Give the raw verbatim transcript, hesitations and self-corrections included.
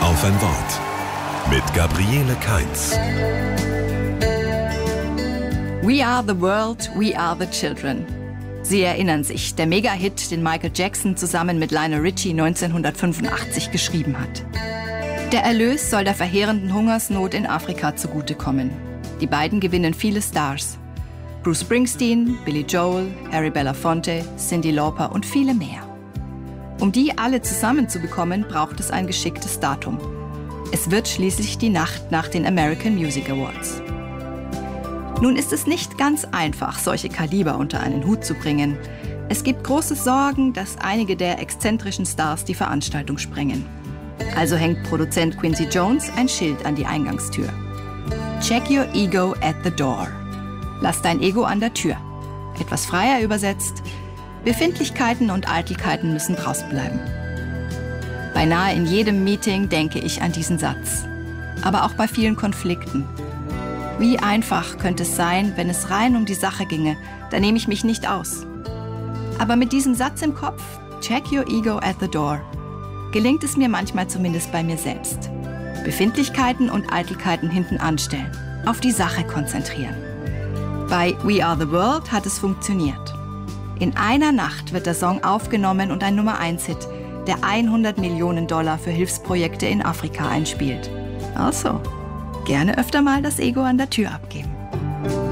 auf ein Wort mit Gabriele Kainz. We are the world, we are the children. Sie erinnern sich, der Mega-Hit, den Michael Jackson zusammen mit Lionel Richie neunzehnhundertfünfundachtzig geschrieben hat. Der Erlös soll der verheerenden Hungersnot in Afrika zugutekommen. Die beiden gewinnen viele Stars. Bruce Springsteen, Billy Joel, Harry Belafonte, Cyndi Lauper und viele mehr. Um die alle zusammenzubekommen, braucht es ein geschicktes Datum. Es wird schließlich die Nacht nach den American Music Awards. Nun ist es nicht ganz einfach, solche Kaliber unter einen Hut zu bringen. Es gibt große Sorgen, dass einige der exzentrischen Stars die Veranstaltung sprengen. Also hängt Produzent Quincy Jones ein Schild an die Eingangstür. Check your ego at the door. Lass dein Ego an der Tür. Etwas freier übersetzt: Befindlichkeiten und Eitelkeiten müssen draußen bleiben. Beinahe in jedem Meeting denke ich an diesen Satz. Aber auch bei vielen Konflikten. Wie einfach könnte es sein, wenn es rein um die Sache ginge, da nehme ich mich nicht aus. Aber mit diesem Satz im Kopf, check your ego at the door, gelingt es mir manchmal zumindest bei mir selbst. Befindlichkeiten und Eitelkeiten hinten anstellen, auf die Sache konzentrieren. Bei We Are the World hat es funktioniert. In einer Nacht wird der Song aufgenommen und ein Nummer eins Hit, der hundert Millionen Dollar für Hilfsprojekte in Afrika einspielt. Also, gerne öfter mal das Ego an der Tür abgeben.